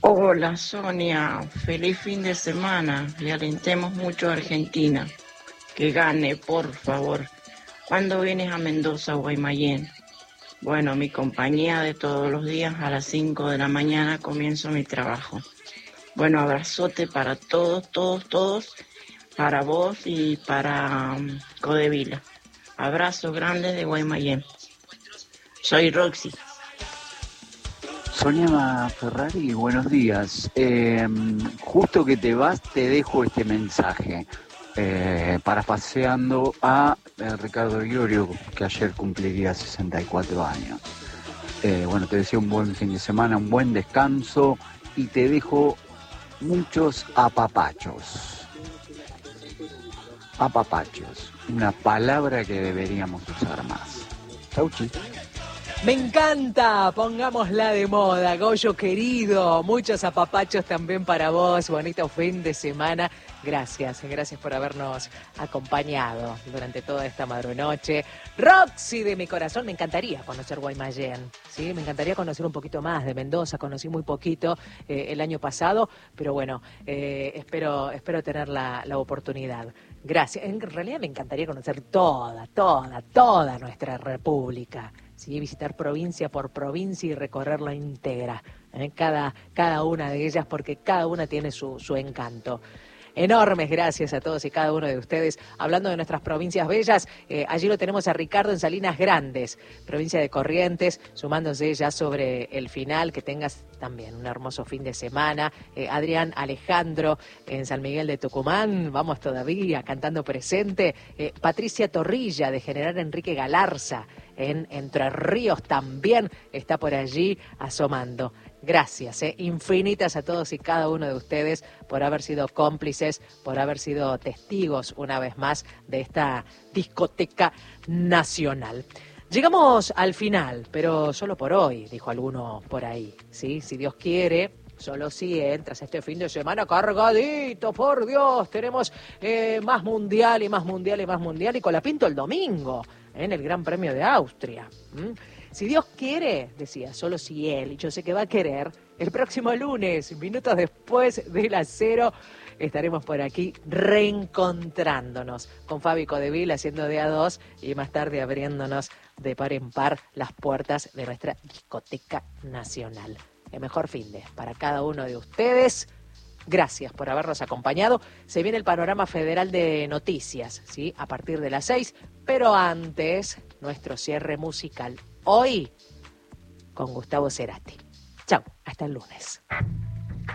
Hola Sonia, feliz fin de semana y alentemos mucho a Argentina. Que gane, por favor. ¿Cuándo vienes a Mendoza, Guaymallén? Bueno, mi compañía de todos los días a las 5 de la mañana comienzo mi trabajo. Bueno, abrazote para todos, todos, todos, para vos y para Codevila. Abrazo grande de Guaymallén. Soy Roxy. Sonia Ferrari, buenos días. Justo que te vas, te dejo este mensaje. Parafaseando a Ricardo Iorio, que ayer cumpliría 64 años. Bueno, te deseo un buen fin de semana, un buen descanso y te dejo muchos apapachos. Apapachos, una palabra que deberíamos usar más. Chau, chi. Me encanta, pongámosla de moda, Goyo querido, muchos apapachos también para vos, bonito fin de semana, gracias por habernos acompañado durante toda esta madrunoche. Roxy de mi corazón, me encantaría conocer Guaymallén, ¿sí? Me encantaría conocer un poquito más de Mendoza, conocí muy poquito el año pasado, pero bueno, espero tener la oportunidad. Gracias, en realidad me encantaría conocer toda nuestra república. ¿Sí? Visitar provincia por provincia y recorrerla íntegra, cada una de ellas, porque cada una tiene su encanto. Enormes gracias a todos y cada uno de ustedes. Hablando de nuestras provincias bellas, allí lo tenemos a Ricardo en Salinas Grandes, provincia de Corrientes, sumándose ya sobre el final. Que tengas también un hermoso fin de semana. Adrián Alejandro en San Miguel de Tucumán, vamos todavía cantando presente. Patricia Torrilla de General Enrique Galarza en Entre Ríos también está por allí asomando. Gracias, infinitas a todos y cada uno de ustedes por haber sido cómplices, por haber sido testigos una vez más de esta discoteca nacional. Llegamos al final, pero solo por hoy, dijo alguno por ahí, ¿sí? Si Dios quiere, solo si entras este fin de semana cargadito, por Dios, tenemos más mundial y más mundial y más mundial y Colapinto el domingo en el Gran Premio de Austria. Si Dios quiere, decía, solo si Él, y yo sé que va a querer, el próximo lunes, minutos después de las 0, estaremos por aquí reencontrándonos con Fabi Codevil haciendo de A2 y más tarde abriéndonos de par en par las puertas de nuestra discoteca nacional. El mejor finde para cada uno de ustedes. Gracias por habernos acompañado. Se viene el panorama federal de noticias, ¿sí? A partir de las 6, pero antes, nuestro cierre musical. Hoy, con Gustavo Cerati. Chau, hasta el lunes.